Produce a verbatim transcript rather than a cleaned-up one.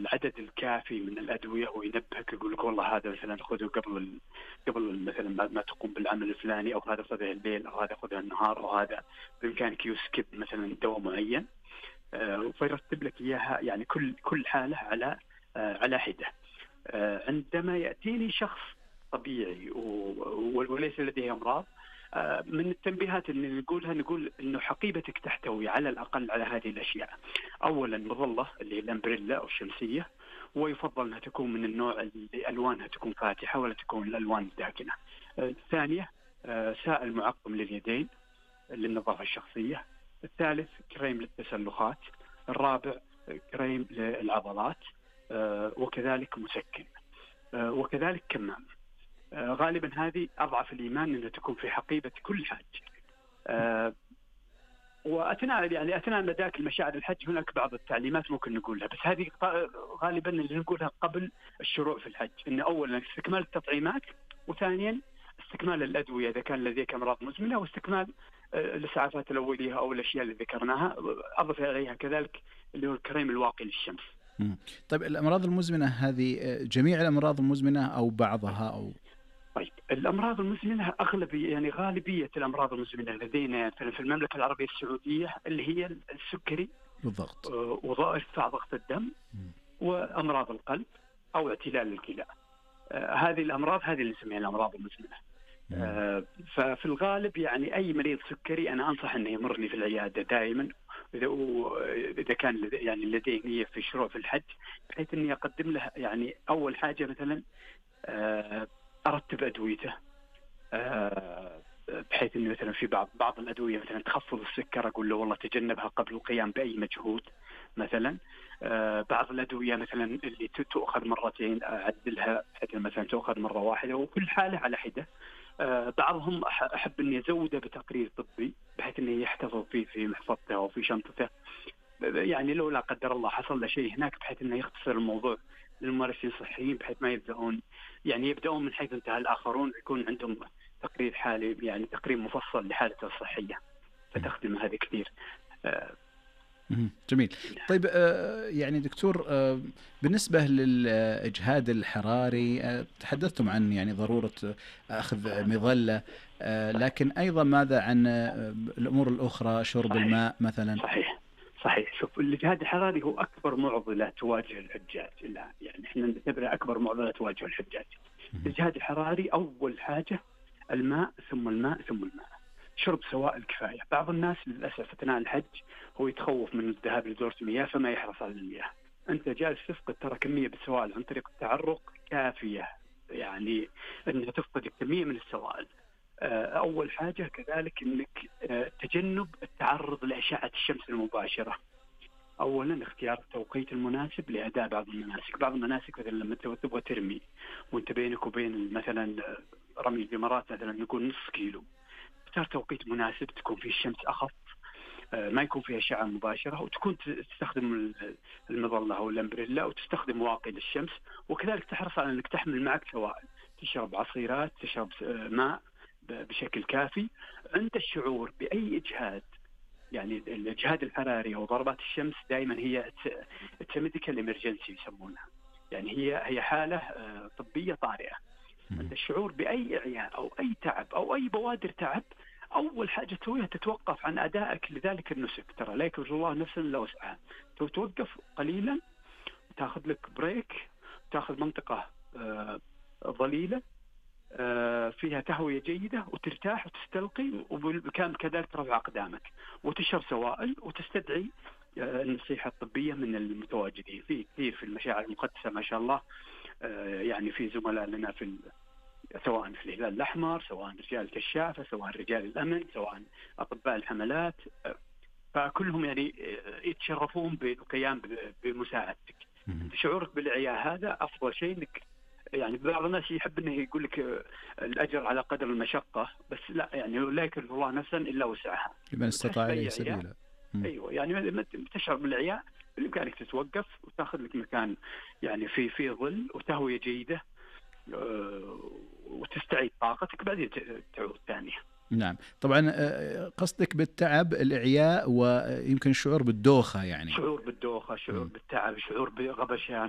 العدد الكافي من الأدوية، وينبهك يقول لك والله هذا مثلا خذه قبل ال... قبل مثلا ما ما تقوم بالعمل الفلاني، أو هذا خذه الليل، أو هذا خذه النهار، أو هذا بإمكانك يسكب مثلا دواء معين، آه، فيرتب لك إياها يعني كل كل حالة على آه، على حدة. آه، عندما يأتيني شخص طبيعي وليس لديه أمراض، آه، من التنبيهات اللي نقولها نقول إنه حقيبتك تحتوي على الأقل على هذه الأشياء. أولا مظلة اللي هي الأمبريلا أو الشمسية، ويفضل أنها تكون من النوع اللي ألوانها تكون فاتحة ولا تكون الألوان داكنة. آه، الثانية آه، سائل معقم لليدين للنظافة الشخصية. الثالث كريم للتسلخات. الرابع كريم للعضلات، آه، وكذلك مسكن، آه، وكذلك كمام. آه، غالبا هذه أضعف الإيمان أنها تكون في حقيبة كل حاج. آه، وأثناء يعني أثناء مداك المشاعر الحج هناك بعض التعليمات ممكن نقولها، بس هذه غالبا اللي نقولها قبل الشروع في الحج، إن أولا استكمال التطعيمات، وثانيا استكمال الأدوية إذا كان لديك أمراض مزمنة، واستكمال الإسعافات الأولية أو الأشياء اللي ذكرناها. أضف عليها كذلك اللي هو الكريم الواقي للشمس. طيب الأمراض المزمنة هذه جميع الأمراض المزمنة أو بعضها أو؟ طيب الأمراض المزمنة أغلبية يعني غالبية الأمراض المزمنة لدينا في المملكة العربية السعودية اللي هي السكري بالضبط، وارتفاع ضغط الدم، وأمراض القلب أو اعتلال الكلى. آه هذه الأمراض هذه اللي نسميها الأمراض المزمنة. آه ففي الغالب يعني أي مريض سكري أنا أنصح أنه يمرني في العيادة دائما إذا إذا كان يعني لديه نية في شروع في الحج، بحيث إني أقدم له يعني أول حاجة مثلا آه أرتب أدويته، آه بحيث إنه مثلا في بعض بعض الأدوية مثلا تخفض السكر أقول له والله تجنبها قبل القيام بأي مجهود مثلا. آه بعض الأدوية مثلا اللي تؤخذ مرتين أعدلها بحيث مثلا تؤخذ مرة واحدة، وكل حالة على حدة. آه بعضهم أحب إني أزوده بتقرير طبي بحيث إنه يحتفظ فيه في محفظته أو في شنطته، يعني لو لا قدر الله حصل له شيء هناك بحيث إنه يختصر الموضوع للممارسين الصحيين، بحيث ما يبدأون يعني يبدأون من حيث انتهى الآخرون، يكون عندهم تقرير حالي يعني تقرير مفصل لحالته الصحية، فتخدم هذه كثير. آه جميل. طيب يعني دكتور بالنسبة للإجهاد الحراري تحدثتم عن يعني ضرورة أخذ مظلة، لكن أيضا ماذا عن الأمور الأخرى، شرب صحيح. الماء مثلا؟ صحيح صحيح. شوف الإجهاد الحراري هو أكبر معضلة تواجه الحجاج الآن، يعني إحنا نعتبره أكبر معضلة تواجه الحجاج. الإجهاد الحراري أول حاجة الماء، ثم الماء ثم الماء. شرب سوائل كفاية. بعض الناس للأسف أثناء الحج هو يتخوف من الذهاب لدورة المياه فما يحرص على المياه. أنت جالس تفقد ترى كمية بالسوائل عن طريق التعرق كافية، يعني أنها تفقد كمية من السوائل. أول حاجة كذلك أنك تجنب التعرض لأشعة الشمس المباشرة. أولا اختيار التوقيت المناسب لأداء بعض المناسك. بعض المناسك مثلا لما تبغى ترمي وانت بينك وبين مثلا رمي الجمرات مثلا نقول نص كيلو، اختار توقيت مناسب تكون فيه الشمس أخف، ما يكون فيها أشعة مباشرة، وتكون تستخدم المظلة أو الأمبريلا، وتستخدم واقي للشمس. وكذلك تحرص على أنك تحمل معك سوائل، تشرب عصيرات، تشرب ماء بشكل كافي. عند الشعور بأي إجهاد، يعني الإجهاد الحراري أو ضربات الشمس دائما هي ميديكال إمرجنسي يسمونها، يعني هي هي حالة طبية طارئة. عند الشعور بأي إعياء أو أي تعب أو أي بوادر تعب، أول حاجة تسويها تتوقف عن أدائك لذلك النسك. ترى لا يكلف الله نفسا إلا وسعها. توقف قليلا، تأخذ لك بريك، تأخذ منطقة ظليلة فيها تهوية جيدة وترتاح وتستلقي، وبالكامل كذلك ترفع أقدامك وتشرب سوائل، وتستدعي النصيحة الطبية من المتواجدين. في كثير في المشاعر المقدسة ما شاء الله، يعني في زملاء لنا في سواء في الهلال الأحمر، سواء رجال كشافة، سواء رجال الأمن، سواء أطباء الحملات، فكلهم يعني يتشرفون بالقيام بمساعدتك. شعورك بالإعياء هذا أفضل شيء. إنك يعني بعض الناس يحب انه يقول لك الاجر على قدر المشقه، بس لا، يعني لا يكلف الله نفسا الا وسعها. لمن استطاع اليه سبيلا. ايوه، يعني تشعر بالعياء بامكانك تتوقف وتاخذ لك مكان يعني في في ظل وتهويه جيده، وتستعيد طاقتك بعدين تعود ثانيه. نعم طبعا. قصدك بالتعب الإعياء ويمكن الشعور بالدوخة، يعني شعور بالدوخة، شعور م. بالتعب، شعور بغبشان،